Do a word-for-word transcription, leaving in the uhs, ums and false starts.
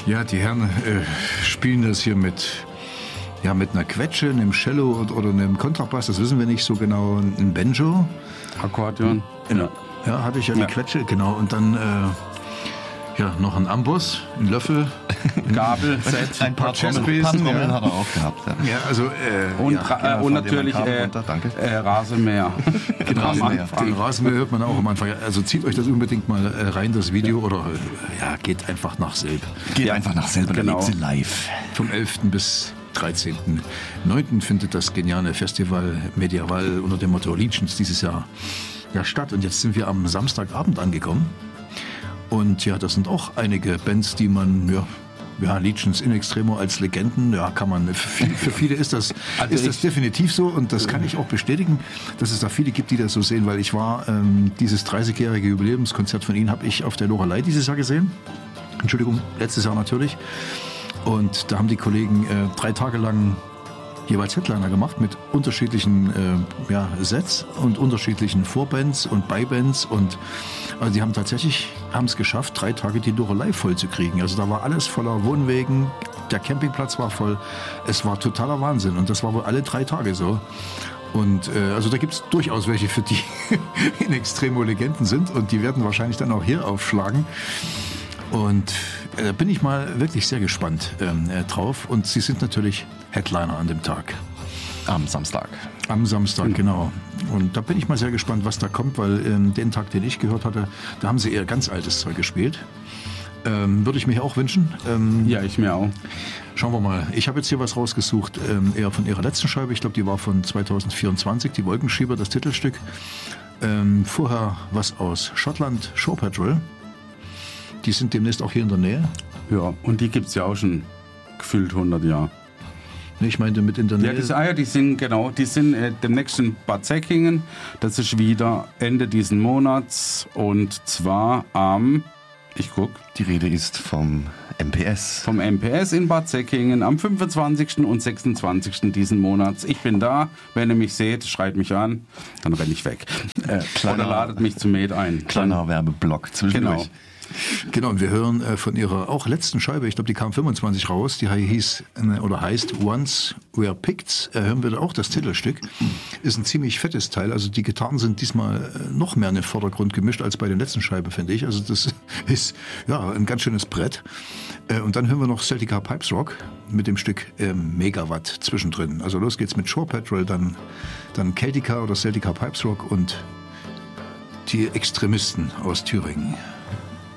Ja, die Herren äh, spielen das hier mit, ja, mit einer Quetsche, einem Cello und, oder einem Kontrabass, das wissen wir nicht so genau, ein Banjo. Akkordeon. Ja, ja hatte ich ja die ja. Quetsche, genau. Und dann äh, ja, noch ein Amboss, ein Löffel, Gabel, Set, ein paar Trommeln ja. hat er auch gehabt. Ja, ja also äh, und, ja, ra- äh, und natürlich äh, runter, äh, Rasenmäher. Genau, Rasenmäher. Den Rasenmäher hört man auch am Anfang. Also zieht euch das unbedingt mal äh, rein, das Video, oder äh, ja, geht einfach nach Selb. Geht ja. einfach nach Selb, genau. Sie live. Vom elften bis dreizehnten neunten findet das geniale Festival Medieval unter dem Motto Legions dieses Jahr ja statt. Und jetzt sind wir am Samstagabend angekommen. Und ja, das sind auch einige Bands, die man, ja, ja Legions in Extremo als Legenden, ja, kann man, für, für viele ist das, also ist das definitiv so und das kann ich auch bestätigen, dass es da viele gibt, die das so sehen, weil ich war, ähm, dieses dreißigjährige Jubiläumskonzert von Ihnen habe ich auf der Loreley dieses Jahr gesehen. Entschuldigung, letztes Jahr natürlich. Und da haben die Kollegen äh, drei Tage lang jeweils Headliner gemacht mit unterschiedlichen äh, ja, Sets und unterschiedlichen Vorbands und Beibands und also die haben tatsächlich haben es geschafft, drei Tage die Loreley voll zu kriegen. Also da war alles voller Wohnwegen, der Campingplatz war voll, es war totaler Wahnsinn und das war wohl alle drei Tage so. Und äh, also da gibt es durchaus welche, für die in Extremo Legenden sind und die werden wahrscheinlich dann auch hier aufschlagen. Und da äh, bin ich mal wirklich sehr gespannt ähm, äh, drauf. Und sie sind natürlich Headliner an dem Tag. Am Samstag. Am Samstag, genau. Und da bin ich mal sehr gespannt, was da kommt, weil ähm, den Tag, den ich gehört hatte, da haben sie eher ganz altes Zeug gespielt. Ähm, würde ich mir auch wünschen. Ähm, ja, ich mir auch. Schauen wir mal. Ich habe jetzt hier was rausgesucht, ähm, eher von ihrer letzten Scheibe. Ich glaube, die war von zwanzig vierundzwanzig, die Wolkenschieber, das Titelstück. Ähm, vorher was aus Schottland, Show Patrol. Die sind demnächst auch hier in der Nähe. Ja, und die gibt es ja auch schon gefühlt hundert Jahre. Nee, ich meinte mit in der Nähe. Ja, das, ah ja, die sind, genau, die sind äh, demnächst in Bad Säckingen. Das ist wieder Ende diesen Monats und zwar am, ich guck. Die Rede ist vom M P S. Vom M P S in Bad Säckingen am fünfundzwanzigsten und sechsundzwanzigsten diesen Monats. Ich bin da, wenn ihr mich seht, schreit mich an, dann renne ich weg. Äh, kleiner, Oder ladet mich zum Med ein. Kleiner Werbeblock zwischendurch. Genau. Genau, und wir hören äh, von ihrer auch letzten Scheibe, ich glaube, die kam fünfundzwanzig raus, die hieß äh, oder heißt Once We're Picked, äh, hören wir da auch das Titelstück. Ist ein ziemlich fettes Teil, also die Gitarren sind diesmal äh, noch mehr in den Vordergrund gemischt als bei der letzten Scheibe, finde ich. Also das ist ja ein ganz schönes Brett. Äh, und dann hören wir noch Celtica Pipes Rock mit dem Stück äh, Megawatt zwischendrin. Also los geht's mit Show Patrol, dann, dann Celtica oder Celtica Pipes Rock und die Extremisten aus Thüringen.